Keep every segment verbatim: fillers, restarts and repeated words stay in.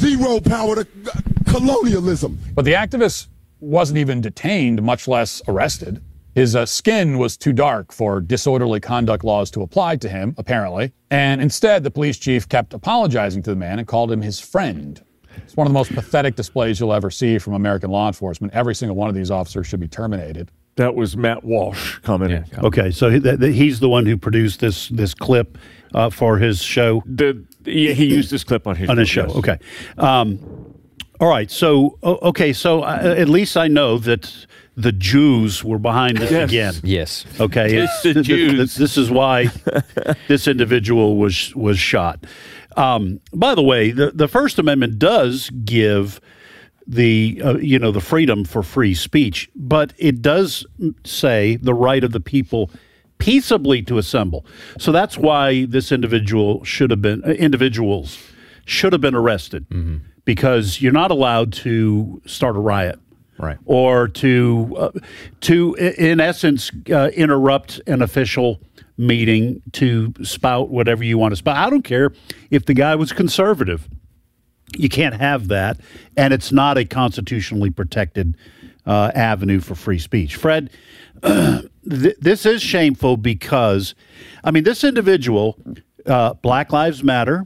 zero power to colonialism. But the activist wasn't even detained, much less arrested. His uh, skin was too dark for disorderly conduct laws to apply to him, apparently. And instead, the police chief kept apologizing to the man and called him his friend. It's one of the most pathetic displays you'll ever see from American law enforcement. Every single one of these officers should be terminated. That was Matt Walsh commenting. Yeah. Okay, so he, th- he's the one who produced this this clip uh, for his show. The, he, he used this clip on his on his show. Yes. Okay. Um, all right. So okay. So uh, at least I know that the Jews were behind this yes. again. Yes. Okay. It's the th- th- Jews. th- this is why this individual was was shot. Um, by the way, the the First Amendment does give the uh, you know the freedom for free speech, but it does say the right of the people peaceably to assemble. So that's why this individual should have been uh, individuals should have been arrested, mm-hmm. because you're not allowed to start a riot, right, or to uh, to in essence uh, interrupt an official meeting to spout whatever you want to spout. I don't care if the guy was conservative. You can't have that, and it's not a constitutionally protected uh, avenue for free speech. Fred, th- this is shameful because, I mean, this individual, uh, Black Lives Matter,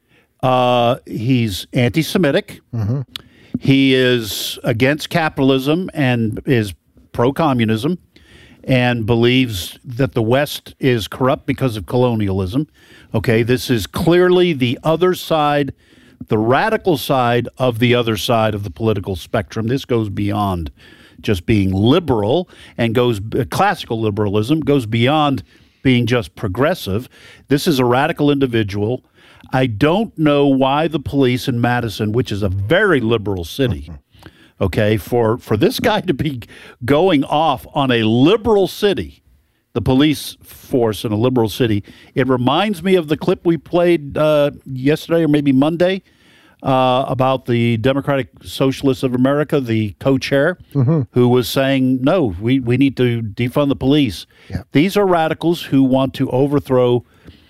uh, he's anti-Semitic, mm-hmm. he is against capitalism and is pro-communism, and believes that the West is corrupt because of colonialism. Okay, this is clearly the other side, the radical side of the other side of the political spectrum. This goes beyond just being liberal and goes uh, classical liberalism, goes beyond being just progressive. This is a radical individual. I don't know why the police in Madison, which is a very liberal city, okay, for, for this guy to be going off on a liberal city, the police force in a liberal city, it reminds me of the clip we played uh, yesterday or maybe Monday uh, about the Democratic Socialists of America, the co-chair, mm-hmm. who was saying, no, we, we need to defund the police. Yeah. These are radicals who want to overthrow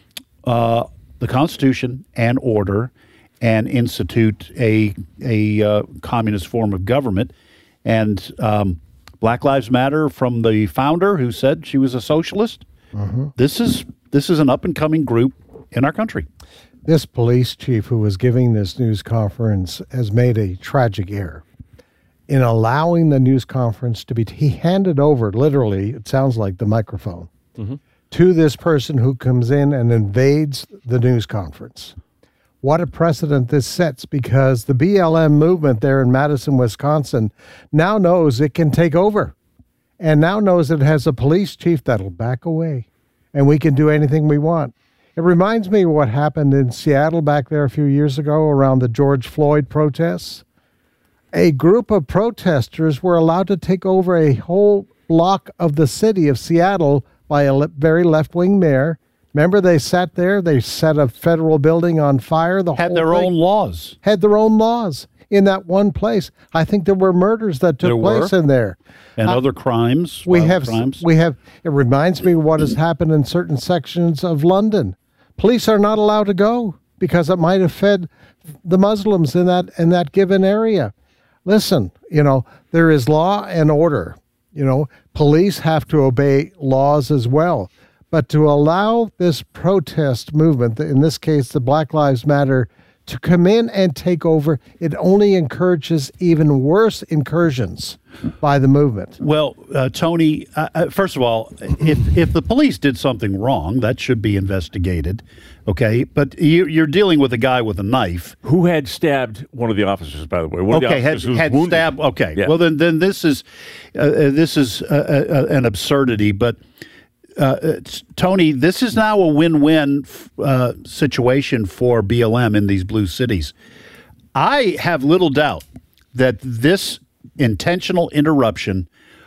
uh, the Constitution and order and institute a a uh, communist form of government. And um, Black Lives Matter, from the founder who said she was a socialist, mm-hmm. this is this is an up-and-coming group in our country. This police chief who was giving this news conference has made a tragic error in allowing the news conference to be, he handed over, literally, it sounds like the microphone, mm-hmm. to this person who comes in and invades the news conference. What a precedent this sets, because the B L M movement there in Madison, Wisconsin, now knows it can take over, and now knows it has a police chief that'll back away, and we can do anything we want. It reminds me of what happened in Seattle back there a few years ago around the George Floyd protests. A group of protesters were allowed to take over a whole block of the city of Seattle by a le- very left-wing mayor. Remember, they sat there, they set a federal building on fire. The had whole their thing, own laws. Had their own laws in that one place. I think there were murders that took there place were. in there. And uh, other crimes. We have, crimes. we have, it reminds me of what has happened in certain sections of London. Police are not allowed to go because it might have fed the Muslims in that in that given area. Listen, you know, there is law and order. You know, police have to obey laws as well. But to allow this protest movement, in this case, the Black Lives Matter, to come in and take over, it only encourages even worse incursions by the movement. Well, uh, Tony, uh, first of all, if if the police did something wrong, that should be investigated, okay? But you, you're dealing with a guy with a knife. Who had stabbed one of the officers, by the way. One okay, of the had, officers had was wounded. stabbed, okay. Yeah. Well, then then this is, uh, this is uh, uh, an absurdity, but Uh, Tony, this is now a win-win uh, situation for B L M in these blue cities. I have little doubt that this intentional interruption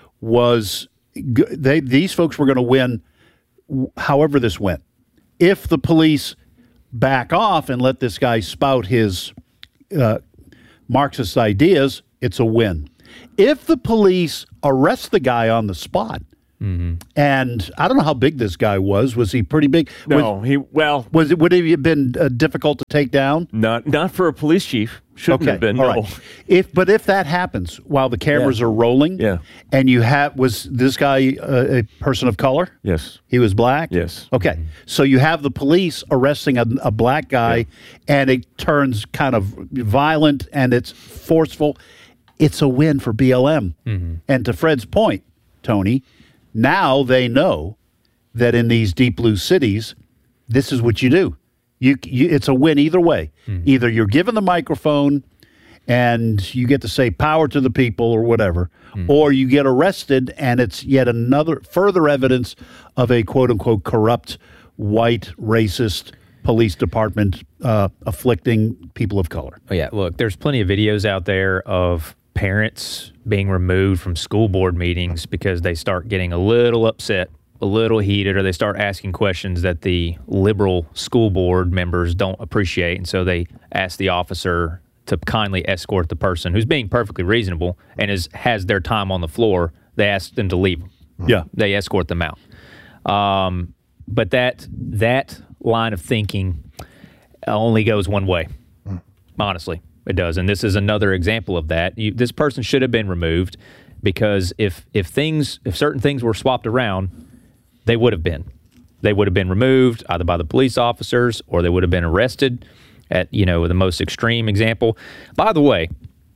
was they these folks were going to win however this went. If the police back off and let this guy spout his uh, Marxist ideas, it's a win. If the police arrest the guy on the spot, mm-hmm. and I don't know how big this guy was. Was he pretty big? No, was, he well. Was it? Would it have been uh, difficult to take down? Not not for a police chief. Shouldn't Okay, have been. all No. right. If but if that happens while the cameras Yeah. are rolling, Yeah. and you have was this guy uh, a person of color? Yes. He was black? Yes. Okay. So you have the police arresting a, a black guy, and it turns kind of violent and it's forceful. It's a win for B L M. And to Fred's point, Tony, now they know that in these deep blue cities, this is what you do. You, you it's a win either way. Either you're given the microphone and you get to say power to the people or whatever, or you get arrested and it's yet another further evidence of a quote unquote corrupt, white, racist police department uh, afflicting people of color. Oh, yeah, look, there's plenty of videos out there of parents being removed from school board meetings because they start getting a little upset, a little heated, or they start asking questions that the liberal school board members don't appreciate. And so they ask the officer to kindly escort the person who's being perfectly reasonable and is has their time on the floor. They ask them to leave. Yeah. They escort them out. Um, but that that line of thinking only goes one way. Honestly, it does. And this is another example of that. You, this person should have been removed because if if things if certain things were swapped around, they would have been. They would have been removed either by the police officers or they would have been arrested at, you know, the most extreme example. By the way,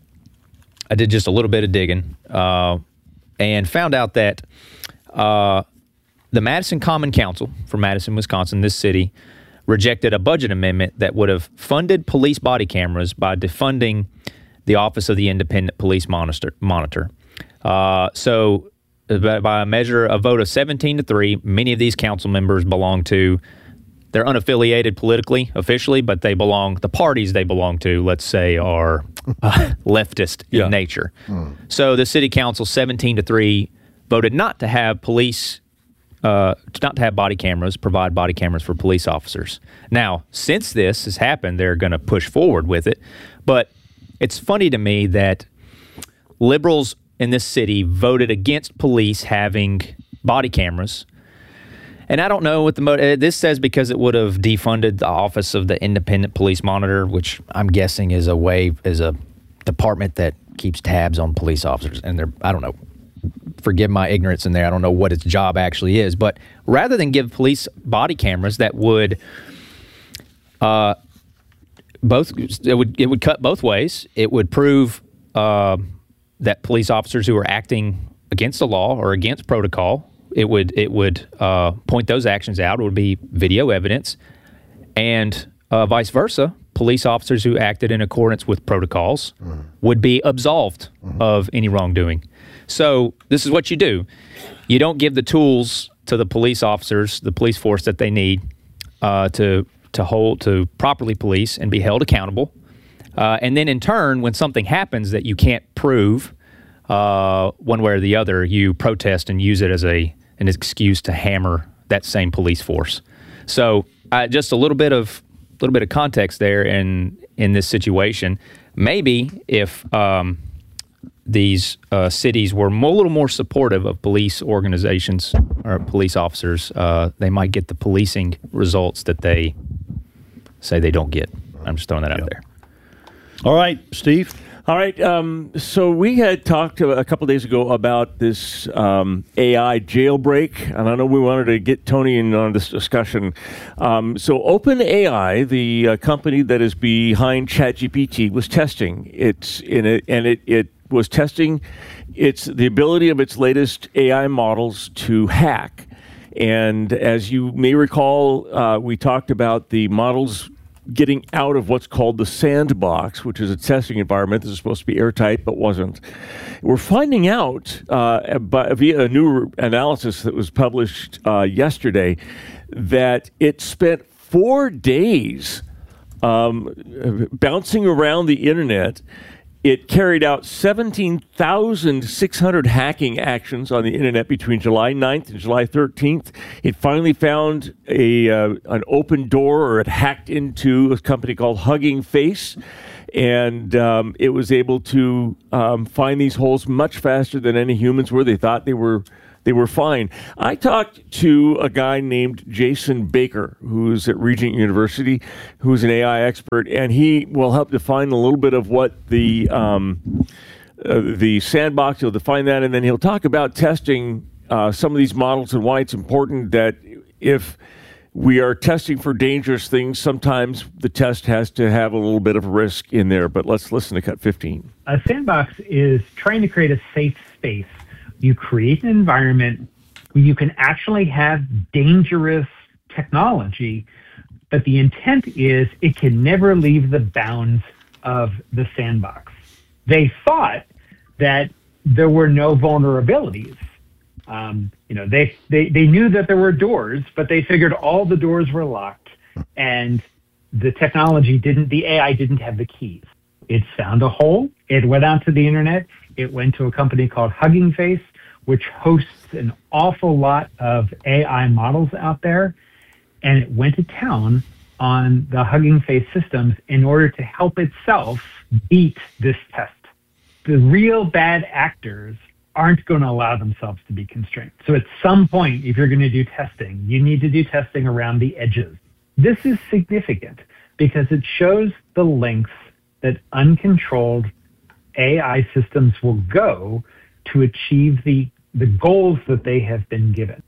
I did just a little bit of digging uh, and found out that uh, the Madison Common Council from Madison, Wisconsin, this city, rejected a budget amendment that would have funded police body cameras by defunding the Office of the Independent Police Monitor. monitor. Uh, so by a measure, a vote of seventeen to three, many of these council members belong to, they're unaffiliated politically, officially, but they belong, the parties they belong to, let's say, are uh, leftist in Yeah. nature. So the city council, seventeen to three, voted not to have police, uh, not to have body cameras, provide body cameras for police officers. Now, since this has happened, they're going to push forward with it. But it's funny to me that liberals in this city voted against police having body cameras. And I don't know what the motive, this says because it would have defunded the Office of the Independent Police Monitor, which I'm guessing is a way, is a department that keeps tabs on police officers. And they're, I don't know, forgive my ignorance in there. I don't know what its job actually is. But rather than give police body cameras that would, uh, both, it would, it would cut both ways. It would prove, uh, that police officers who are acting against the law or against protocol, it would it would uh, point those actions out. It would be video evidence, and uh, vice versa. Police officers who acted in accordance with protocols mm-hmm. would be absolved mm-hmm. of any wrongdoing. So this is what you do: you don't give the tools to the police officers, the police force that they need uh, to to hold to properly police and be held accountable. Uh, and then in turn, when something happens that you can't prove uh, one way or the other, you protest and use it as a an excuse to hammer that same police force. So uh, just a little bit of little bit of context there in in this situation. Maybe if um, these uh, cities were more, a little more supportive of police organizations or police officers, uh, they might get the policing results that they say they don't get. I'm just throwing that out Yep. there. All right, Steve. All right. Um, so we had talked a couple days ago about this um, A I jailbreak, and I know we wanted to get Tony in on this discussion. Um, so OpenAI, the uh, company that is behind ChatGPT, was testing it's in it, and it, it was testing its the ability of its latest A I models to hack. And as you may recall, uh, we talked about the models getting out of what's called the sandbox, which is a testing environment that is supposed to be airtight but wasn't. We're finding out uh, by, via a new analysis that was published uh, yesterday that it spent four days um, bouncing around the internet. It carried out seventeen thousand six hundred hacking actions on the internet between July ninth and July thirteenth. It finally found a uh, an open door, or it hacked into a company called Hugging Face, and um, it was able to um, find these holes much faster than any humans were. They thought they were they were fine. I talked to a guy named Jason Baker, who's at Regent University, who's an A I expert, and he will help define a little bit of what the um, uh, the sandbox, he'll define that, and then he'll talk about testing uh, some of these models and why it's important that if we are testing for dangerous things, sometimes the test has to have a little bit of risk in there. But let's listen to Cut fifteen. A sandbox is trying to create a safe space. You create an environment where you can actually have dangerous technology, but the intent is it can never leave the bounds of the sandbox. They thought that there were no vulnerabilities. Um, you know, they, they, they knew that there were doors, but they figured all the doors were locked and the technology didn't, the A I didn't have the keys. It found a hole. It went out to the internet. It went to a company called Hugging Face, which hosts an awful lot of A I models out there. And it went to town on the Hugging Face systems in order to help itself beat this test. The real bad actors aren't going to allow themselves to be constrained. So at some point, if you're going to do testing, you need to do testing around the edges. This is significant because it shows the lengths that uncontrolled A I systems will go to achieve the, the goals that they have been given.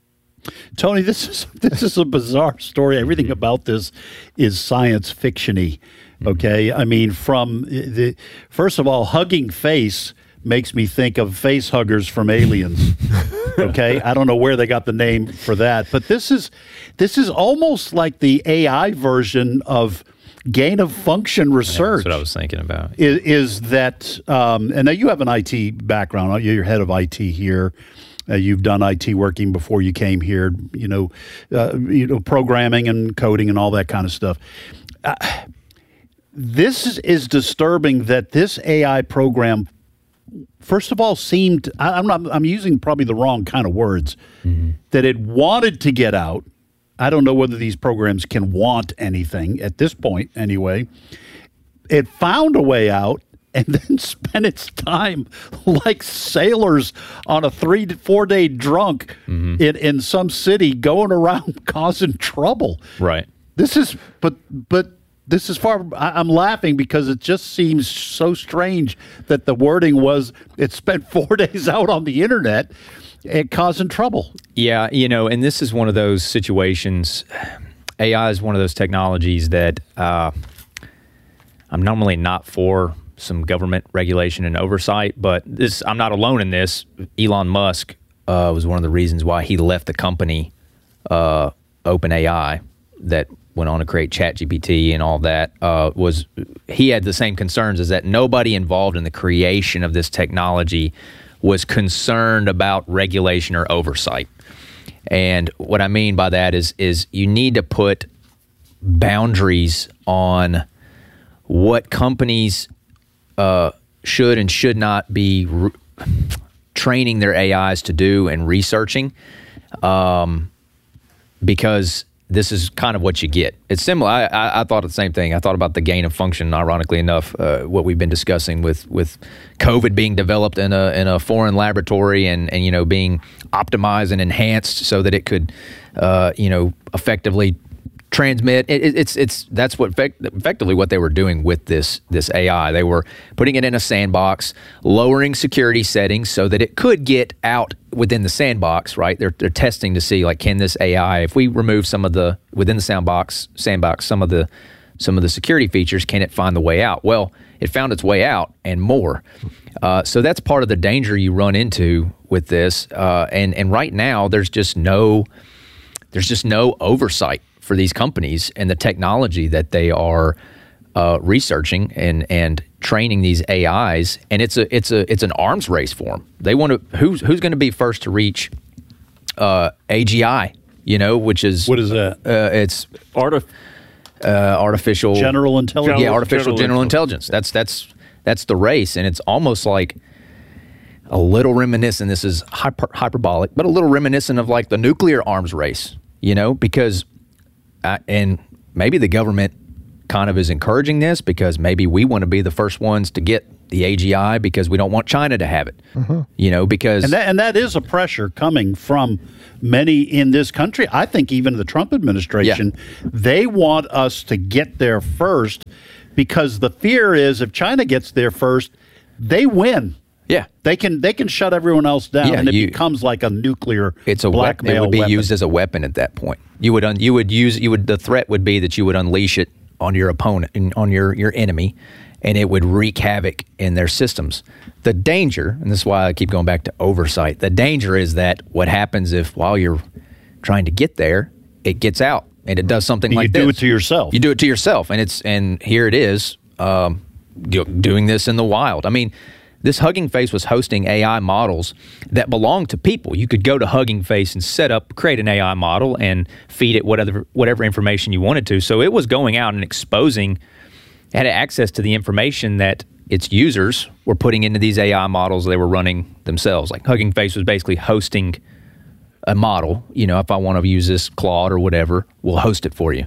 Tony, this is this is a bizarre story. Everything about this is science fiction-y. Okay, I mean, from the first of all, Hugging Face makes me think of face huggers from Aliens. Okay, I don't know where they got the name for that, but this is this is almost like the A I version of gain of function research. That's what I was thinking about. Is, is that, um, and now you have an I T background. You're head of I T here. Uh, you've done I T working before you came here. You know, uh, you know, programming and coding and all that kind of stuff. Uh, this is, is disturbing that this A I program, first of all, seemed, I, I'm not, I'm using probably the wrong kind of words, mm-hmm. that it wanted to get out. I don't know whether these programs can want anything at this point anyway. It found a way out and then spent its time like sailors on a three to four day drunk mm-hmm. in, in some city going around causing trouble. Right. This is, but, but, This is far. I'm laughing because it just seems so strange that the wording was it spent four days out on the internet and causing trouble. Yeah, you know, and this is one of those situations. A I is one of those technologies that uh, I'm normally not for some government regulation and oversight, but this I'm not alone in this. Elon Musk uh, was one of the reasons why he left the company uh, OpenAI that went on to create ChatGPT and all that, uh, was he had the same concerns as that nobody involved in the creation of this technology was concerned about regulation or oversight. And what I mean by that is, is you need to put boundaries on what companies uh, should and should not be re- training their A Is to do and researching, um, because this is kind of what you get. It's similar. I, I, I thought of the same thing. I thought about the gain of function, ironically enough, uh, what we've been discussing with, with COVID being developed in a in a foreign laboratory and, and you know being optimized and enhanced so that it could uh, you know effectively transmit. It, it's it's that's what effect, effectively what they were doing with this this A I. They were putting it in a sandbox, lowering security settings so that it could get out within the sandbox. Right? They're they're testing to see like can this A I, if we remove some of the within the sandbox sandbox some of the some of the security features, can it find the way out? Well, it found its way out and more. Uh, so that's part of the danger you run into with this. Uh, and and right now there's just no there's just no oversight for these companies and the technology that they are uh, researching and and training these A Is, and it's a it's a it's an arms race for them. They want to who's who's going to be first to reach uh, A G I, you know, which is what is that? Uh, it's Artif- uh, artificial general intelligence. Yeah, artificial general, general intelligence. That's that's that's the race, and it's almost like a little reminiscent. This is hyper, hyperbolic, but a little reminiscent of like the nuclear arms race, you know, because. Uh, and maybe the government kind of is encouraging this because maybe we want to be the first ones to get the A G I because we don't want China to have it. Mm-hmm. You know, because and that, and that is a pressure coming from many in this country. I think even the Trump administration, yeah. they want us to get there first because the fear is if China gets there first, they win. Yeah, they can they can shut everyone else down, yeah, and it you, becomes like a nuclear it's a blackmail weapon. It would be weapon. used as a weapon at that point. You would un, you would use you would the threat would be that you would unleash it on your opponent and on your your enemy, and it would wreak havoc in their systems. The danger, and this is why I keep going back to oversight. The danger is that what happens if while you're trying to get there, it gets out and it does something you like do this. it to yourself. You do it to yourself, and it's and here it is um, doing this in the wild. I mean. This Hugging Face was hosting A I models that belong to people. You could go to Hugging Face and set up, create an A I model and feed it whatever whatever information you wanted to. So it was going out and exposing, had access to the information that its users were putting into these A I models they were running themselves. Like Hugging Face was basically hosting a model. You know, if I want to use this Claude or whatever, we'll host it for you.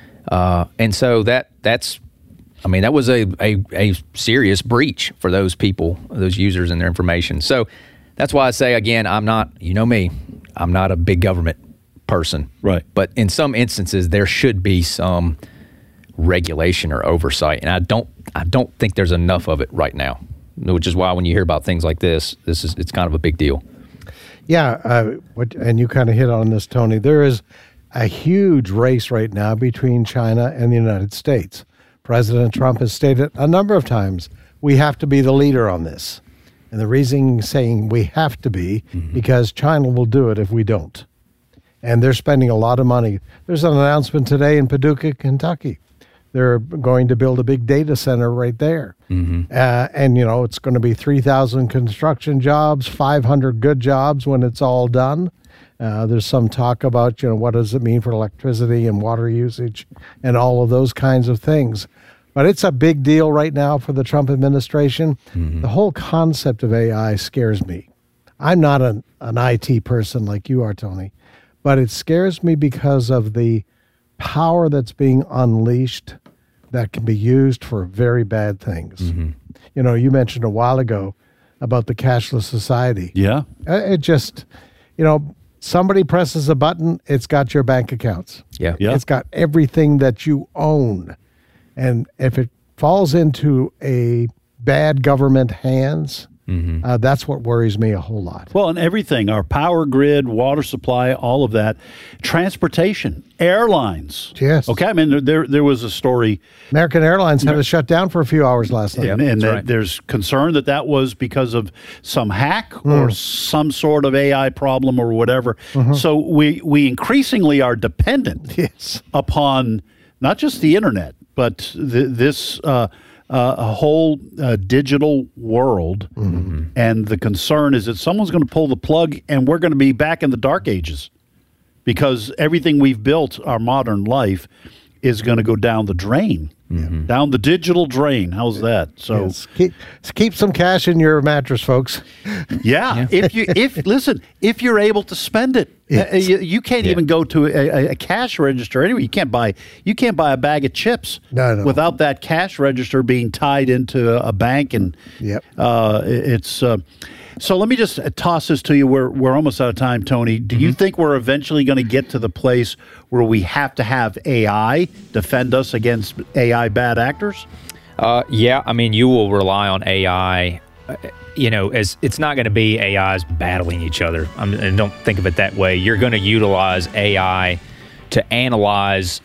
Uh, and so that that's I mean, that was a, a, a serious breach for those people, those users and their information. So that's why I say, again, I'm not, you know me, I'm not a big government person. Right. But in some instances, there should be some regulation or oversight. And I don't I don't think there's enough of it right now, which is why when you hear about things like this, this is it's kind of a big deal. Yeah. Uh, what, and you kind of hit on this, Tony. There is a huge race right now between China and the United States. President Trump has stated a number of times, we have to be the leader on this. And the reason he's saying we have to be, mm-hmm. because China will do it if we don't. And they're spending a lot of money. There's an announcement today in Paducah, Kentucky. They're going to build a big data center right there. Mm-hmm. Uh, and, you know, it's going to be three thousand construction jobs, five hundred good jobs when it's all done. Uh, there's some talk about, you know, what does it mean for electricity and water usage and all of those kinds of things. But it's a big deal right now for the Trump administration. Mm-hmm. The whole concept of A I scares me. I'm not an, an I T person like you are, Tony, but it scares me because of the power that's being unleashed that can be used for very bad things. Mm-hmm. You know, you mentioned a while ago about the cashless society. Yeah. It just, you know, somebody presses a button, it's got your bank accounts. Yeah. yeah. It's got everything that you own. And if it falls into a bad government hands, mm-hmm. uh, that's what worries me a whole lot. Well, and everything, our power grid, water supply, all of that, transportation, airlines. Yes. Okay, I mean, there there, there was a story. American Airlines had to shut down for a few hours last night. And, and that right. there's concern that that was because of some hack mm. or some sort of A I problem or whatever. Mm-hmm. So we, we increasingly are dependent yes. upon not just the internet, but th- this uh, uh, a whole uh, digital world. Mm-hmm. And the concern is that someone's going to pull the plug and we're going to be back in the dark ages because everything we've built, our modern life, is going to go down the drain, mm-hmm. down the digital drain. How's that? So yes. keep, keep some cash in your mattress, folks. Yeah, yeah. if you if listen, if you're able to spend it, uh, you, you can't yeah. even go to a, a cash register anyway. You can't buy you can't buy a bag of chips no, no. without that cash register being tied into a bank, and yep. uh, it's. Uh, So let me just toss this to you. We're we're almost out of time, Tony. Do mm-hmm. you think we're eventually going to get to the place where we have to have A I defend us against A I bad actors? Uh, yeah, I mean, you will rely on A I. Uh, you know, as it's not going to be A Is battling each other. I mean, and don't think of it that way. You're going to utilize A I to analyze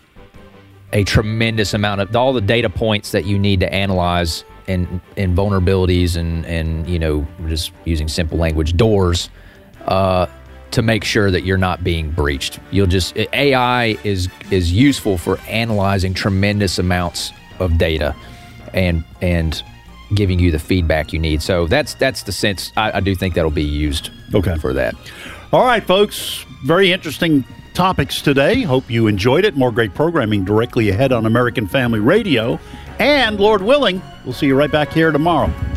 a tremendous amount of all the data points that you need to analyze. And, and vulnerabilities and, and, you know, just using simple language, doors, uh, to make sure that you're not being breached. You'll just, A I is is useful for analyzing tremendous amounts of data and and giving you the feedback you need. So that's that's the sense, I, I do think that'll be used okay. for that. All right, folks, very interesting topics today. Hope you enjoyed it. More great programming directly ahead on American Family Radio. And, Lord willing, we'll see you right back here tomorrow.